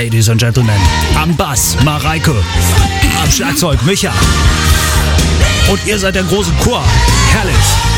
Ladies and Gentlemen. Am Bass Mareike, am Schlagzeug Micha. Und ihr seid der große Chor. Herrlich.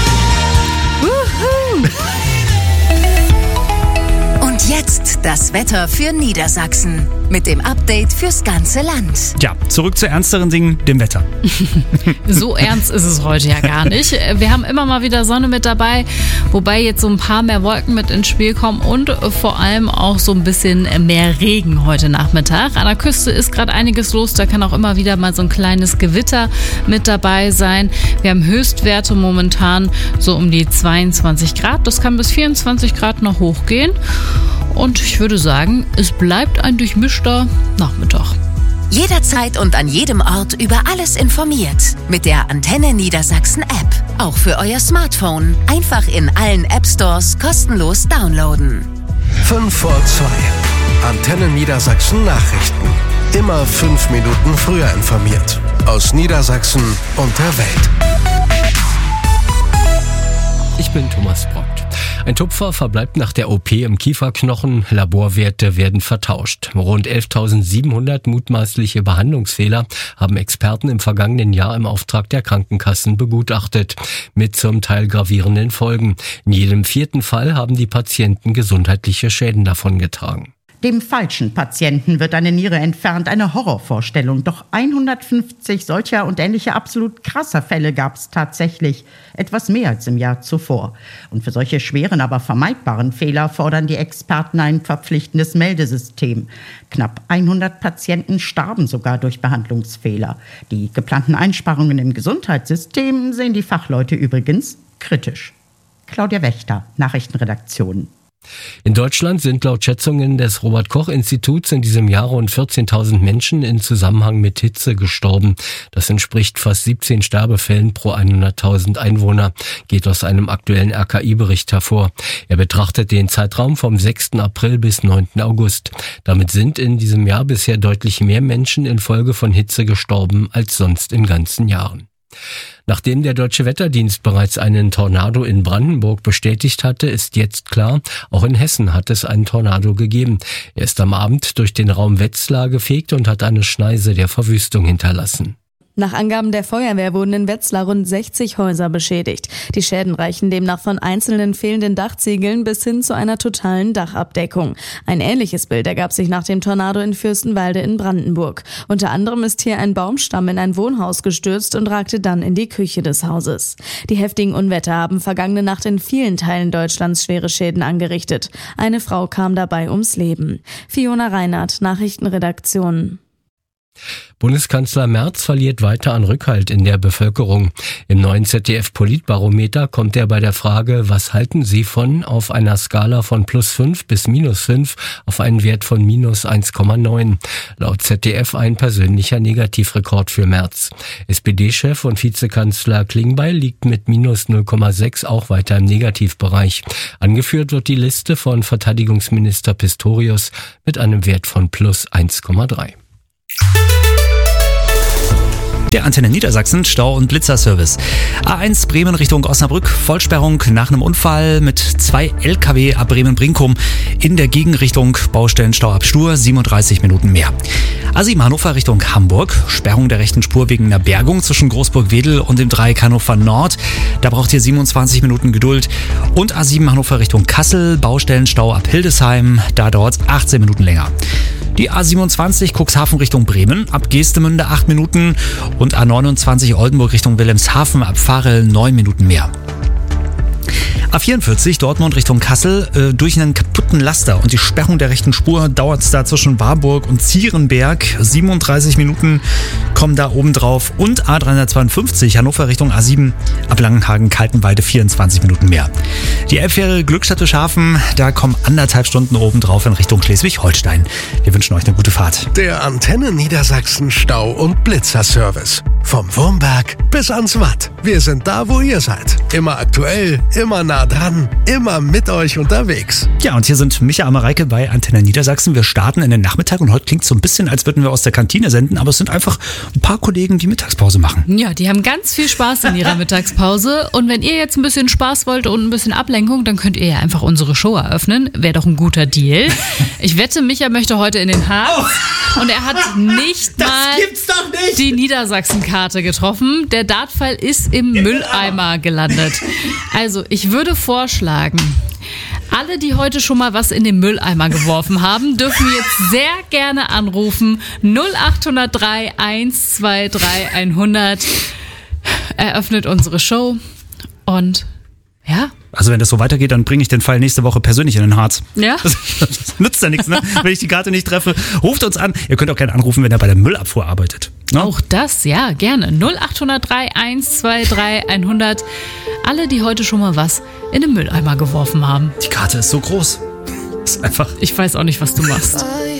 Und jetzt das Wetter für Niedersachsen. Mit dem Update fürs ganze Land. Ja, zurück zu ernsteren Dingen, dem Wetter. So ernst ist es heute ja gar nicht. Wir haben immer mal wieder Sonne mit dabei, wobei jetzt so ein paar mehr Wolken mit ins Spiel kommen und vor allem auch so ein bisschen mehr Regen heute Nachmittag. An der Küste ist gerade einiges los, da kann auch immer wieder mal so ein kleines Gewitter mit dabei sein. Wir haben Höchstwerte momentan so um die 22 Grad. Das kann bis 24 Grad noch hochgehen. Und ich würde sagen, es bleibt ein durchmischter Nachmittag. Jederzeit und an jedem Ort über alles informiert. Mit der Antenne Niedersachsen App. Auch für euer Smartphone. Einfach in allen App Stores kostenlos downloaden. 5 vor 2. Antenne Niedersachsen Nachrichten. Immer 5 Minuten früher informiert. Aus Niedersachsen und der Welt. Ich bin Thomas Brockt. Ein Tupfer verbleibt nach der OP im Kieferknochen. Laborwerte werden vertauscht. Rund 11.700 mutmaßliche Behandlungsfehler haben Experten im vergangenen Jahr im Auftrag der Krankenkassen begutachtet. Mit zum Teil gravierenden Folgen. In jedem 4. Fall haben die Patienten gesundheitliche Schäden davongetragen. Dem falschen Patienten wird eine Niere entfernt, eine Horrorvorstellung. Doch 150 solcher und ähnlicher absolut krasser Fälle gab es tatsächlich. Etwas mehr als im Jahr zuvor. Und für solche schweren, aber vermeidbaren Fehler fordern die Experten ein verpflichtendes Meldesystem. Knapp 100 Patienten starben sogar durch Behandlungsfehler. Die geplanten Einsparungen im Gesundheitssystem sehen die Fachleute übrigens kritisch. Claudia Wächter, Nachrichtenredaktion. In Deutschland sind laut Schätzungen des Robert-Koch-Instituts in diesem Jahr rund 14.000 Menschen in Zusammenhang mit Hitze gestorben. Das entspricht fast 17 Sterbefällen pro 100.000 Einwohner, geht aus einem aktuellen RKI-Bericht hervor. Er betrachtet den Zeitraum vom 6. April bis 9. August. Damit sind in diesem Jahr bisher deutlich mehr Menschen infolge von Hitze gestorben als sonst in ganzen Jahren. Nachdem der Deutsche Wetterdienst bereits einen Tornado in Brandenburg bestätigt hatte, ist jetzt klar, auch in Hessen hat es einen Tornado gegeben. Er ist am Abend durch den Raum Wetzlar gefegt und hat eine Schneise der Verwüstung hinterlassen. Nach Angaben der Feuerwehr wurden in Wetzlar rund 60 Häuser beschädigt. Die Schäden reichen demnach von einzelnen fehlenden Dachziegeln bis hin zu einer totalen Dachabdeckung. Ein ähnliches Bild ergab sich nach dem Tornado in Fürstenwalde in Brandenburg. Unter anderem ist hier ein Baumstamm in ein Wohnhaus gestürzt und ragte dann in die Küche des Hauses. Die heftigen Unwetter haben vergangene Nacht in vielen Teilen Deutschlands schwere Schäden angerichtet. Eine Frau kam dabei ums Leben. Fiona Reinhardt, Nachrichtenredaktion. Bundeskanzler Merz verliert weiter an Rückhalt in der Bevölkerung. Im neuen ZDF-Politbarometer kommt er bei der Frage, was halten Sie von, auf einer Skala von +5 bis -5 auf einen Wert von -1,9. Laut ZDF ein persönlicher Negativrekord für Merz. SPD-Chef und Vizekanzler Klingbeil liegt mit -0,6 auch weiter im Negativbereich. Angeführt wird die Liste von Verteidigungsminister Pistorius mit einem Wert von +1,3. Der Antenne Niedersachsen Stau- und Blitzerservice. A1 Bremen Richtung Osnabrück, Vollsperrung nach einem Unfall mit 2 LKW ab Bremen-Brinkum in der Gegenrichtung, Baustellenstau ab Stur, 37 Minuten mehr. A7 Hannover Richtung Hamburg, Sperrung der rechten Spur wegen einer Bergung zwischen Großburg-Wedel und dem Dreieck Hannover Nord. Da braucht ihr 27 Minuten Geduld. Und A7 Hannover Richtung Kassel, Baustellenstau ab Hildesheim, da dauert es 18 Minuten länger. Die A27 Cuxhaven Richtung Bremen, ab Geestemünde 8 Minuten und A29 Oldenburg Richtung Wilhelmshaven, ab Varel 9 Minuten mehr. A44 Dortmund Richtung Kassel, durch einen kaputten Laster und die Sperrung der rechten Spur dauert es da zwischen Warburg und Zierenberg. 37 Minuten kommen da oben drauf. Und A352 Hannover Richtung A7 ab Langenhagen-Kaltenweide 24 Minuten mehr. Die Elbfähre Glückstadt-Schafen, da kommen 1,5 Stunden oben drauf in Richtung Schleswig-Holstein. Wir wünschen euch eine gute Fahrt. Der Antenne Niedersachsen Stau- und Blitzerservice. Vom Wurmberg bis ans Watt. Wir sind da, wo ihr seid. Immer aktuell, immer nah dran, immer mit euch unterwegs. Ja, und hier sind Micha und Mareike bei Antenne Niedersachsen. Wir starten in den Nachmittag und heute klingt es so ein bisschen, als würden wir aus der Kantine senden, aber es sind einfach ein paar Kollegen, die Mittagspause machen. Ja, die haben ganz viel Spaß in ihrer Mittagspause. Und wenn ihr jetzt ein bisschen Spaß wollt und ein bisschen Ablenkung, dann könnt ihr ja einfach unsere Show eröffnen. Wäre doch ein guter Deal. Ich wette, Micha möchte heute in den Harz. Und er hat nicht mal die Niedersachsen-Karte getroffen. Der Dartpfeil ist im Mülleimer gelandet. Also, ich würde vorschlagen, alle, die heute schon mal was in den Mülleimer geworfen haben, dürfen jetzt sehr gerne anrufen. 0803 123 100 eröffnet unsere Show. Und ja. Also wenn das so weitergeht, dann bringe ich den Fall nächste Woche persönlich in den Harz. Ja. Das nützt ja nichts, ne? Wenn ich die Karte nicht treffe. Ruft uns an. Ihr könnt auch gerne anrufen, wenn ihr bei der Müllabfuhr arbeitet. Ne? Auch das, ja, gerne. 0803 123 100. Alle, die heute schon mal was in den Mülleimer geworfen haben. Die Karte ist so groß. Das ist einfach... Ich weiß auch nicht, was du machst.